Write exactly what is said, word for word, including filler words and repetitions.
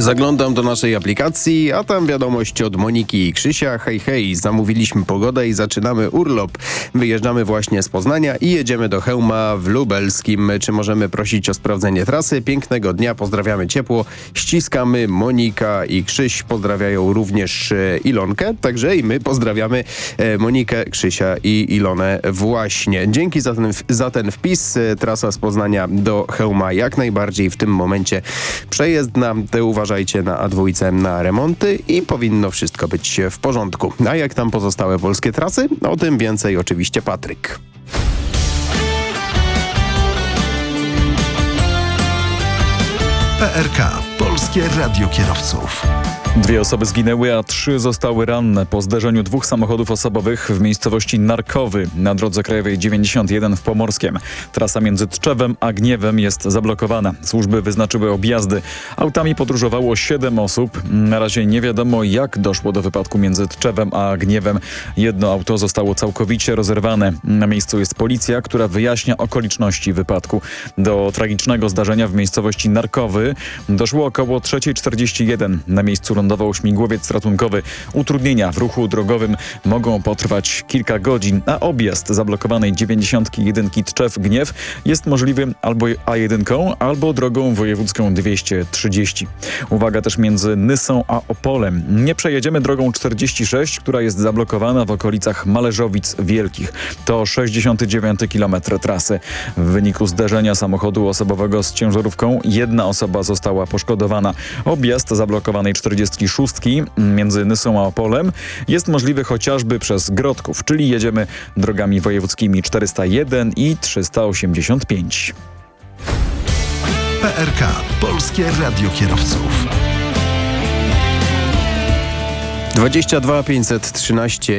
Zaglądam do naszej aplikacji, a tam wiadomość od Moniki i Krzysia. Hej, hej, zamówiliśmy pogodę i zaczynamy urlop. Wyjeżdżamy właśnie z Poznania i jedziemy do Chełma w Lubelskim. Czy możemy prosić o sprawdzenie trasy? Pięknego dnia, pozdrawiamy ciepło, ściskamy. Monika i Krzyś pozdrawiają również Ilonkę, także i my pozdrawiamy Monikę, Krzysia i Ilonę właśnie. Dzięki za ten, za ten wpis. Trasa z Poznania do Chełma jak najbardziej w tym momencie przejezdna. Te uważajcie na A dwa na remonty i powinno wszystko być w porządku. A jak tam pozostałe polskie trasy? O tym więcej oczywiście Patryk. P R K. Polskie Radio Kierowców. Dwie osoby zginęły, a trzy zostały ranne po zderzeniu dwóch samochodów osobowych w miejscowości Narkowy na drodze krajowej dziewięćdziesiąt jeden w Pomorskiem. Trasa między Tczewem a Gniewem jest zablokowana. Służby wyznaczyły objazdy. Autami podróżowało siedem osób. Na razie nie wiadomo, jak doszło do wypadku między Tczewem a Gniewem. Jedno auto zostało całkowicie rozerwane. Na miejscu jest policja, która wyjaśnia okoliczności wypadku. Do tragicznego zdarzenia w miejscowości Narkowy doszło około trzecia czterdzieści jeden. Na miejscu lądował śmigłowiec ratunkowy. Utrudnienia w ruchu drogowym mogą potrwać kilka godzin, a objazd zablokowanej dziewięćdziesiąt jeden Tczew-Gniew jest możliwy albo A jeden, albo drogą wojewódzką dwieście trzydzieści. Uwaga też między Nysą a Opolem. Nie przejedziemy drogą czterdzieści sześć, która jest zablokowana w okolicach Mależowic Wielkich. To sześćdziesiąty dziewiąty kilometr trasy. W wyniku zderzenia samochodu osobowego z ciężarówką jedna osoba została poszkodowana. Objazd zablokowanej czterdziestki szóstki między Nysą a Opolem jest możliwy chociażby przez Grodków, czyli jedziemy drogami wojewódzkimi czterysta jeden i trzysta osiemdziesiąt pięć. P R K. Polskie Radio Kierowców. dwadzieścia dwa pięćset trzynaście